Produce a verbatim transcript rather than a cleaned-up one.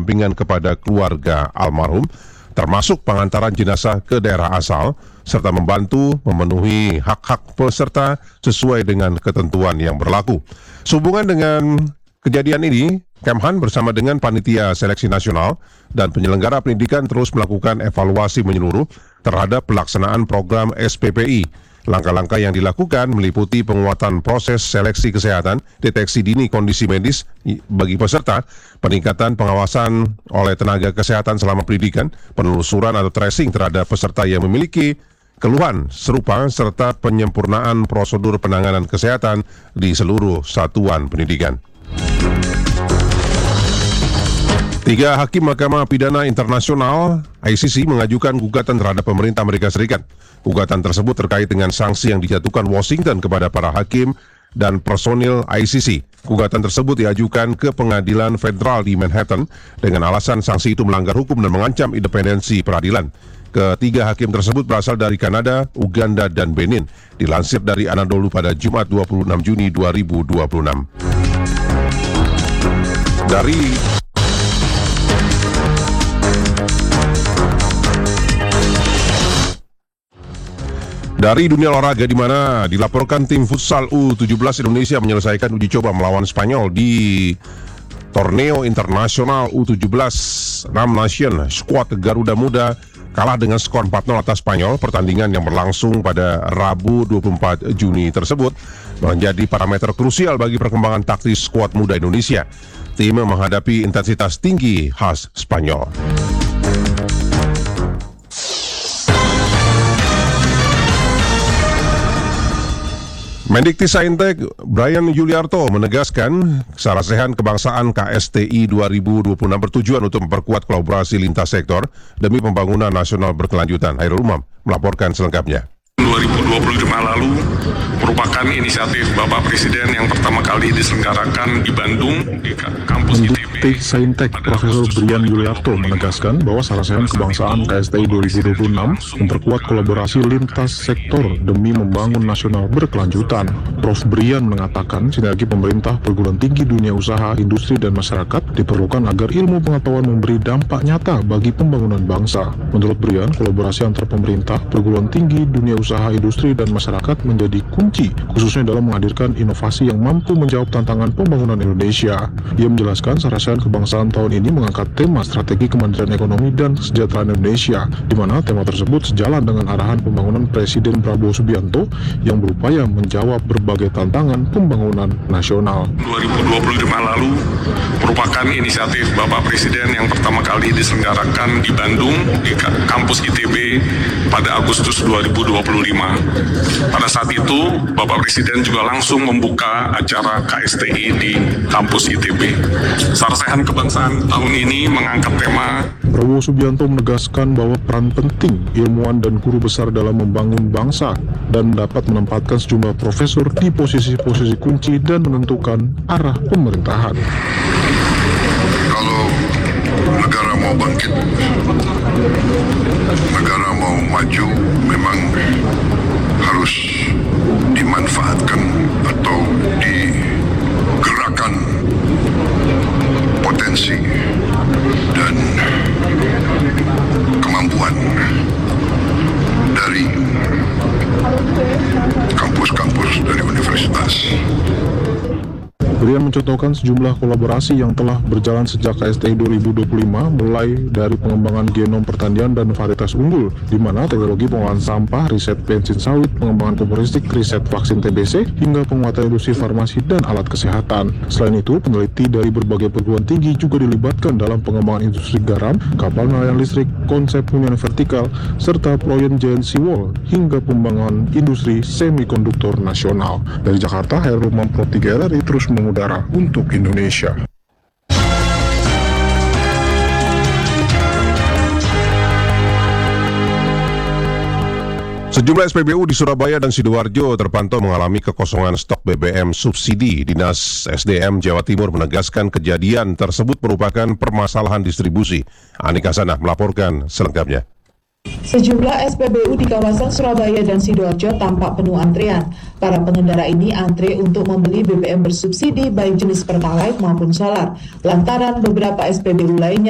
pendampingan kepada keluarga almarhum, termasuk pengantaran jenazah ke daerah asal, serta membantu memenuhi hak-hak peserta sesuai dengan ketentuan yang berlaku. Sehubungan dengan kejadian ini, Kemhan bersama dengan Panitia Seleksi Nasional dan penyelenggara pendidikan terus melakukan evaluasi menyeluruh terhadap pelaksanaan program S P P I. Langkah-langkah yang dilakukan meliputi penguatan proses seleksi kesehatan, deteksi dini kondisi medis bagi peserta, peningkatan pengawasan oleh tenaga kesehatan selama pendidikan, penelusuran atau tracing terhadap peserta yang memiliki keluhan serupa, serta penyempurnaan prosedur penanganan kesehatan di seluruh satuan pendidikan. Tiga hakim Mahkamah Pidana Internasional I C C mengajukan gugatan terhadap pemerintah Amerika Serikat. Gugatan tersebut terkait dengan sanksi yang dijatuhkan Washington kepada para hakim dan personil I C C. Gugatan tersebut diajukan ke pengadilan federal di Manhattan dengan alasan sanksi itu melanggar hukum dan mengancam independensi peradilan. Ketiga hakim tersebut berasal dari Kanada, Uganda, dan Benin. Dilansir dari Anadolu pada Jumat dua puluh enam Juni dua ribu dua puluh enam. Dari Dari dunia olahraga, di mana dilaporkan tim futsal U tujuh belas Indonesia menyelesaikan uji coba melawan Spanyol di Torneo Internasional U tujuh belas enam Nation. Skuad Garuda Muda kalah dengan skor empat nol atas Spanyol. Pertandingan yang berlangsung pada Rabu dua puluh empat Juni tersebut menjadi parameter krusial bagi perkembangan taktis skuad muda Indonesia. Tim menghadapi intensitas tinggi khas Spanyol. Mendikti-Saintek Brian Yuliarto menegaskan sarasehan kebangsaan K S T I dua ribu dua puluh enam bertujuan untuk memperkuat kolaborasi lintas sektor demi pembangunan nasional berkelanjutan. Hairul Umam melaporkan selengkapnya. dua ribu dua puluh lima lalu merupakan inisiatif Bapak Presiden yang pertama kali diselenggarakan di Bandung di kampus I T B. Mendikti-Saintek Profesor Brian Yuliarto menegaskan bahwa sarasehan kebangsaan K S T I dua ribu dua puluh enam memperkuat kolaborasi lintas sektor demi membangun nasional berkelanjutan. Profesor Brian mengatakan sinergi pemerintah, perguruan tinggi, dunia usaha, industri, dan masyarakat diperlukan agar ilmu pengetahuan memberi dampak nyata bagi pembangunan bangsa. Menurut Brian, kolaborasi antar pemerintah, perguruan tinggi, dunia usaha, industri, dan masyarakat menjadi kunci, khususnya dalam menghadirkan inovasi yang mampu menjawab tantangan pembangunan Indonesia. Ia menjelaskan sarasehan kebangsaan tahun ini mengangkat tema strategi kemandirian ekonomi dan kesejahteraan Indonesia, di mana tema tersebut sejalan dengan arahan pembangunan Presiden Prabowo Subianto yang berupaya menjawab berbagai tantangan pembangunan nasional. dua ribu dua puluh lima lalu merupakan inisiatif Bapak Presiden yang pertama kali diselenggarakan di Bandung di kampus I T B pada Agustus dua ribu dua puluh lima. Pada saat itu, Bapak Presiden juga langsung membuka acara K S T I di kampus I T B. Sarasehan kebangsaan tahun ini mengangkat tema Prabowo Subianto menegaskan bahwa peran penting ilmuwan dan guru besar dalam membangun bangsa dan dapat menempatkan sejumlah profesor di posisi-posisi kunci dan menentukan arah pemerintahan. Kalau negara mau bangkit, negara mau maju, memang harus dimanfaatkan atau digerakkan potensi dan kemampuan dari kampus-kampus dari universitas. Brian mencontohkan sejumlah kolaborasi yang telah berjalan sejak K S T I dua ribu dua puluh lima, mulai dari pengembangan genom pertanian dan varietas unggul, di mana teknologi pengolahan sampah, riset bensin sawit, pengembangan komporistik, riset vaksin T B C, hingga penguatan industri farmasi dan alat kesehatan. Selain itu, peneliti dari berbagai perguruan tinggi juga dilibatkan dalam pengembangan industri garam, kapal nelayan listrik, konsep hunian vertikal, serta proyek Giant Seawall, hingga pengembangan industri semikonduktor nasional. Dari Jakarta, Hairul Umam Pro tiga R R I terus mengudara untuk Indonesia. Sejumlah S P B U di Surabaya dan Sidoarjo terpantau mengalami kekosongan stok B B M subsidi. Dinas S D M Jawa Timur menegaskan kejadian tersebut merupakan permasalahan distribusi. Anik Hasanah melaporkan selengkapnya. Sejumlah S P B U di kawasan Surabaya dan Sidoarjo tampak penuh antrian. Para pengendara ini antre untuk membeli B B M bersubsidi baik jenis Pertalite maupun solar. Lantaran beberapa S P B U lainnya